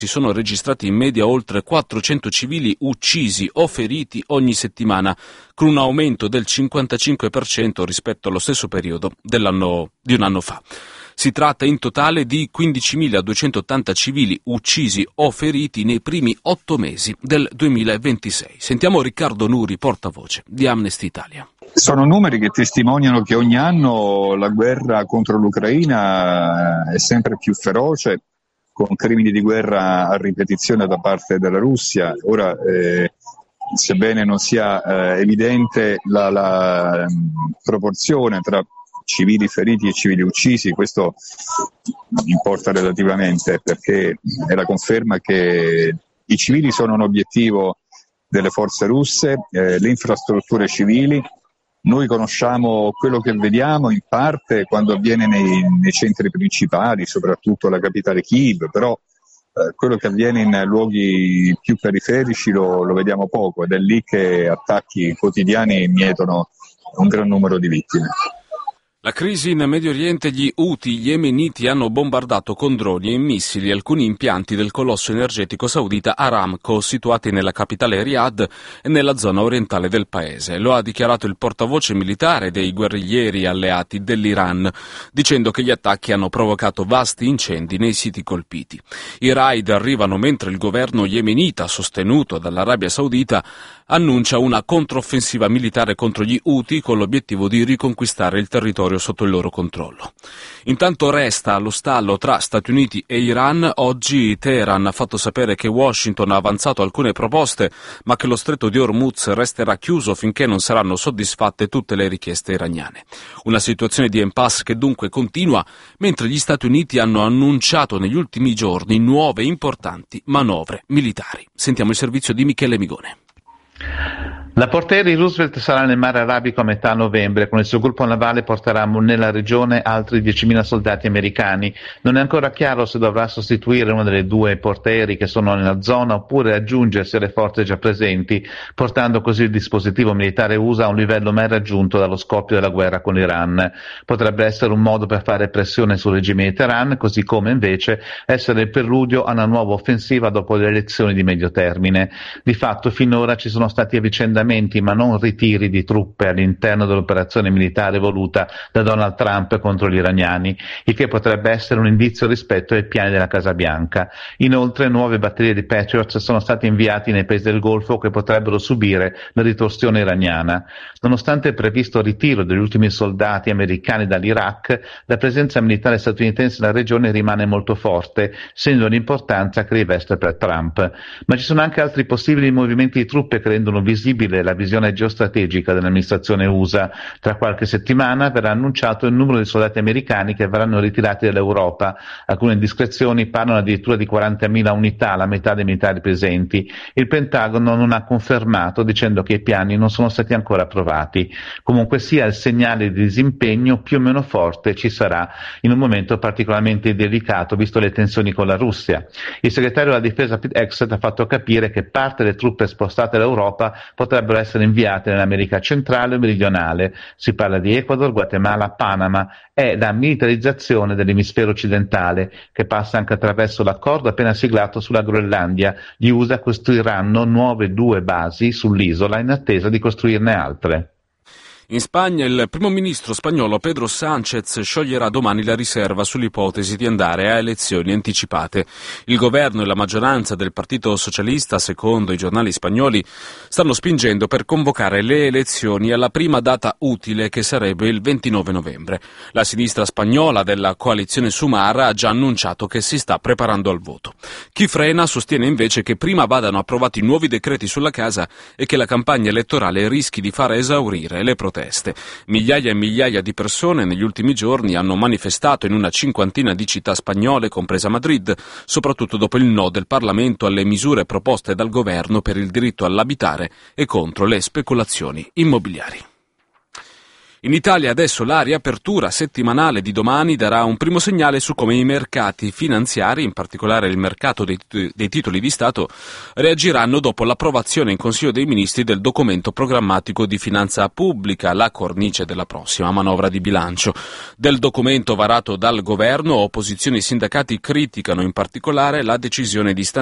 si sono registrati in media oltre 400 civili uccisi o feriti ogni settimana, con un aumento del 55% rispetto allo stesso periodo di un anno fa. Si tratta in totale di 15.280 civili uccisi o feriti nei primi 8 mesi del 2026. Sentiamo Riccardo Nuri, portavoce di Amnesty Italia. Sono numeri che testimoniano che ogni anno la guerra contro l'Ucraina è sempre più feroce, con crimini di guerra a ripetizione da parte della Russia. Ora, sebbene non sia evidente la proporzione tra civili feriti e civili uccisi, questo importa relativamente, perché è la conferma che i civili sono un obiettivo delle forze russe, le infrastrutture civili. Noi conosciamo quello che vediamo in parte quando avviene nei centri principali, soprattutto la capitale Kyiv, però quello che avviene in luoghi più periferici lo vediamo poco, ed è lì che attacchi quotidiani mietono un gran numero di vittime. La crisi in Medio Oriente, gli Houthi yemeniti hanno bombardato con droni e missili alcuni impianti del colosso energetico saudita Aramco situati nella capitale Riyadh e nella zona orientale del paese. Lo ha dichiarato il portavoce militare dei guerriglieri alleati dell'Iran, dicendo che gli attacchi hanno provocato vasti incendi nei siti colpiti. I raid arrivano mentre il governo yemenita, sostenuto dall'Arabia Saudita, annuncia una controffensiva militare contro gli Houthi con l'obiettivo di riconquistare il territorio sotto il loro controllo. Intanto resta allo stallo tra Stati Uniti e Iran. Oggi Teheran ha fatto sapere che Washington ha avanzato alcune proposte, ma che lo stretto di Hormuz resterà chiuso finché non saranno soddisfatte tutte le richieste iraniane. Una situazione di impasse che dunque continua, mentre gli Stati Uniti hanno annunciato negli ultimi giorni nuove importanti manovre militari. Sentiamo il servizio di Michele Migone. La portaerei Roosevelt sarà nel mare Arabico a metà novembre. Con il suo gruppo navale porterà nella regione altri 10.000 soldati americani. Non è ancora chiaro se dovrà sostituire una delle due portaerei che sono nella zona oppure aggiungersi alle forze già presenti, portando così il dispositivo militare USA a un livello mai raggiunto dallo scoppio della guerra con l'Iran. Potrebbe essere un modo per fare pressione sul regime di Teheran, così come invece essere il preludio a una nuova offensiva dopo le elezioni di medio termine. Di fatto finora ci sono stati avvicendamenti ma non ritiri di truppe all'interno dell'operazione militare voluta da Donald Trump contro gli iraniani, il che potrebbe essere un indizio rispetto ai piani della Casa Bianca. Inoltre nuove batterie di Patriot sono state inviate nei paesi del Golfo che potrebbero subire la ritorsione iraniana. Nonostante il previsto ritiro degli ultimi soldati americani dall'Iraq, la presenza militare statunitense nella regione rimane molto forte, segno l'importanza che riveste per Trump. Ma ci sono anche altri possibili movimenti di truppe che rendono visibile la visione geostrategica dell'amministrazione USA. Tra qualche settimana verrà annunciato il numero di soldati americani che verranno ritirati dall'Europa. Alcune indiscrezioni parlano addirittura di 40.000 unità, la metà dei militari presenti. Il Pentagono non ha confermato, dicendo che i piani non sono stati ancora approvati. Comunque sia, il segnale di disimpegno più o meno forte ci sarà in un momento particolarmente delicato, visto le tensioni con la Russia. Il segretario della difesa Pete Hegseth ha fatto capire che parte delle truppe spostate dall'Europa potrebbero essere inviate nell'America centrale o meridionale. Si parla di Ecuador, Guatemala, Panama. È la militarizzazione dell'emisfero occidentale, che passa anche attraverso l'accordo appena siglato sulla Groenlandia. Gli USA costruiranno nuove 2 basi sull'isola in attesa di costruirne altre. In Spagna il primo ministro spagnolo Pedro Sánchez scioglierà domani la riserva sull'ipotesi di andare a elezioni anticipate. Il governo e la maggioranza del Partito Socialista, secondo i giornali spagnoli, stanno spingendo per convocare le elezioni alla prima data utile, che sarebbe il 29 novembre. La sinistra spagnola della coalizione Sumar ha già annunciato che si sta preparando al voto. Chi frena sostiene invece che prima vadano approvati nuovi decreti sulla casa e che la campagna elettorale rischi di far esaurire le proteste. Migliaia e migliaia di persone negli ultimi giorni hanno manifestato in una 50ina di città spagnole, compresa Madrid, soprattutto dopo il no del Parlamento alle misure proposte dal governo per il diritto all'abitare e contro le speculazioni immobiliari. In Italia adesso la riapertura settimanale di domani darà un primo segnale su come i mercati finanziari, in particolare il mercato dei titoli di Stato, reagiranno dopo l'approvazione in Consiglio dei Ministri del documento programmatico di finanza pubblica, la cornice della prossima manovra di bilancio. Del documento varato dal governo, opposizioni e sindacati criticano in particolare la decisione di